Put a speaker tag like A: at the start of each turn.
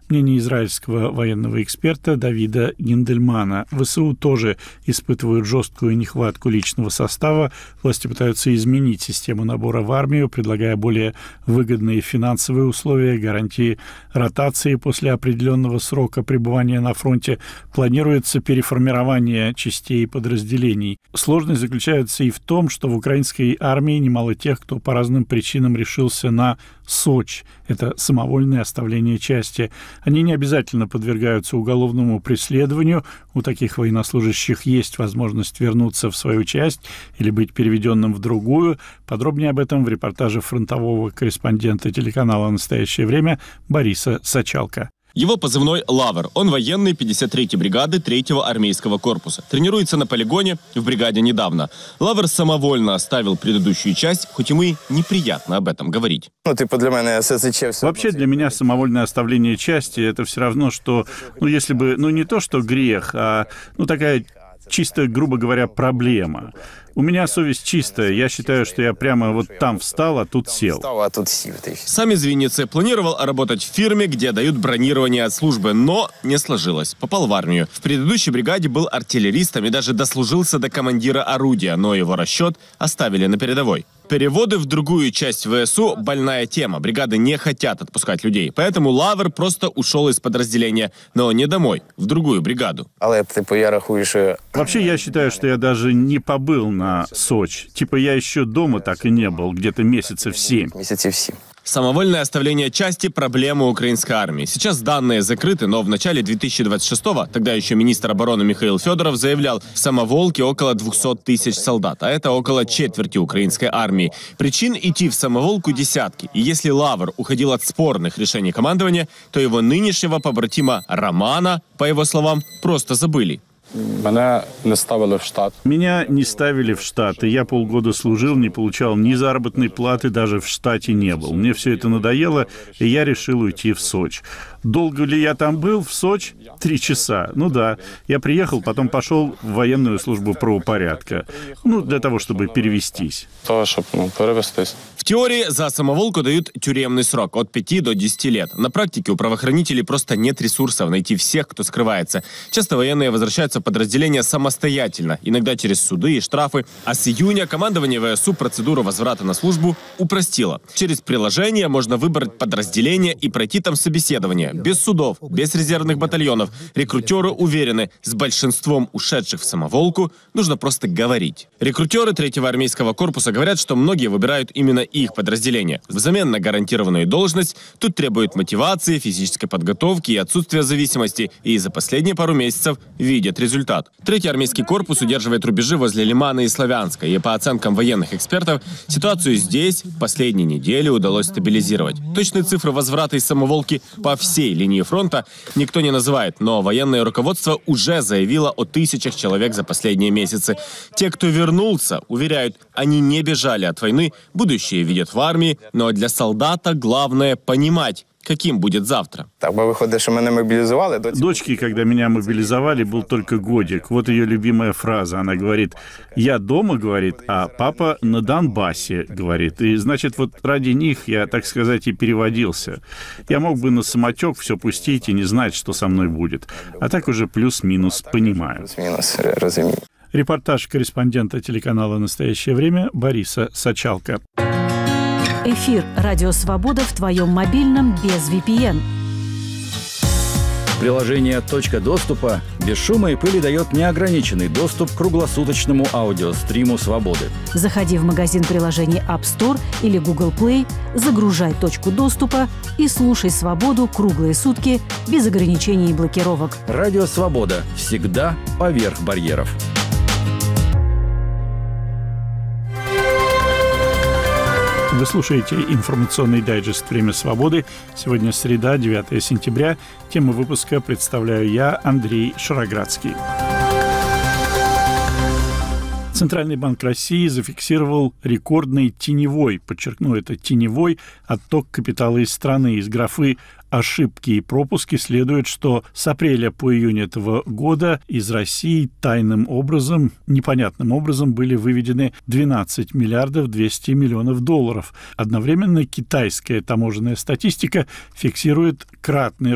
A: Мнение израильского военного эксперта Давида Гиндельмана. ВСУ тоже испытывают жесткую нехватку личного состава. Власти пытаются изменить систему набора в армию, предлагая более выгодные финансовые условия, гарантии ротации после определенного срока пребывания на фронте. Планируется переформирование частей и подразделений. Сложность заключается и в том, что в украинской армии немало тех, кто по разным причинам решился на СОЧ. Это самовольное оставление части. Они не обязательно подвергаются уголовному преследованию. У таких военнослужащих есть возможность вернуться в свою часть или быть переведенным в другую. Подробнее об этом в репортаже фронтового корреспондента телеканала «Настоящее время» Бориса Сачалко.
B: Его позывной «Лавр». Он военный 53-й бригады 3-го армейского корпуса. Тренируется на полигоне в бригаде недавно. Лавр самовольно оставил предыдущую часть, хоть ему и неприятно об этом говорить.
A: Вообще для меня самовольное оставление части – это все равно, что, если бы, не то что грех, а такая чисто, грубо говоря, проблема. У меня совесть чистая. Я считаю, что я прямо вот там встал, а тут сел.
B: Сам из Винницы планировал работать в фирме, где дают бронирование от службы, но не сложилось. Попал в армию. В предыдущей бригаде был артиллеристом и даже дослужился до командира орудия, но его расчет оставили на передовой. Переводы в другую часть ВСУ – больная тема. Бригады не хотят отпускать людей. Поэтому Лавр просто ушел из подразделения, но не домой, в другую бригаду.
A: Вообще, я считаю, что я даже не побыл на СОЧ. Я еще дома так и не был, где-то месяцев 7.
B: Самовольное оставление части – проблема украинской армии. Сейчас данные закрыты, но в начале 2026-го, тогда еще министр обороны Михаил Федоров заявлял, в самоволке около 200 тысяч солдат, а это около четверти украинской армии. Причин идти в самоволку десятки. И если Лавр уходил от спорных решений командования, то его нынешнего побратима Романа, по его словам, просто забыли.
A: Меня не ставили в штат, и я полгода служил, не получал ни заработной платы, даже в штате не был. Мне все это надоело, и я решил уйти в Сочи. Долго ли я там был, в Сочи? 3 часа. Да. Я приехал, потом пошел в военную службу правопорядка. Для того, чтобы перевестись.
B: В теории за самоволку дают тюремный срок от 5 до 10 лет. На практике у правоохранителей просто нет ресурсов найти всех, кто скрывается. Часто военные возвращаются в подразделения самостоятельно, иногда через суды и штрафы. А с июня командование ВСУ процедуру возврата на службу упростило. Через приложение можно выбрать подразделение и пройти там собеседование. Без судов, без резервных батальонов. Рекрутеры уверены, с большинством ушедших в самоволку нужно просто говорить. Рекрутеры 3-го армейского корпуса говорят, что многие выбирают именно их подразделение. Взамен на гарантированную должность тут требуют мотивации, физической подготовки и отсутствия зависимости. И за последние пару месяцев видят результат. 3-й армейский корпус удерживает рубежи возле Лимана и Славянска. И по оценкам военных экспертов, ситуацию здесь в последние недели удалось стабилизировать. Точные цифры возврата из самоволки по всей линии фронта никто не называет, но военное руководство уже заявило о тысячах человек за последние месяцы. Те, кто вернулся, уверяют, они не бежали от войны, будущее видят в армии, но для солдата главное понимать, каким будет завтра.
A: Дочке, когда меня мобилизовали, был только годик. Вот ее любимая фраза. Она говорит: «Я дома», говорит, а папа на Донбассе, говорит. И, значит, вот ради них я, так сказать, и переводился. Я мог бы на самотек все пустить и не знать, что со мной будет. А так уже плюс-минус понимаю. Репортаж корреспондента телеканала «Настоящее время» Бориса Сачалко.
C: Эфир «Радио Свобода» в твоем мобильном без VPN.
D: Приложение «Точка доступа» без шума и пыли дает неограниченный доступ к круглосуточному аудиостриму «Свободы».
C: Заходи в магазин приложений App Store или Google Play, загружай «Точку доступа» и слушай «Свободу» круглые сутки без ограничений и блокировок.
D: «Радио Свобода» всегда поверх барьеров.
A: Вы слушаете информационный дайджест «Время свободы». Сегодня среда, 9 сентября. Тему выпуска представляю я, Андрей Шароградский. Центральный банк России зафиксировал рекордный теневой, подчеркну это, теневой отток капитала из страны. Из графы «Ошибки и пропуски» следует, что с апреля по июнь этого года из России тайным образом, непонятным образом были выведены 12 миллиардов 200 миллионов долларов. Одновременно китайская таможенная статистика фиксирует кратный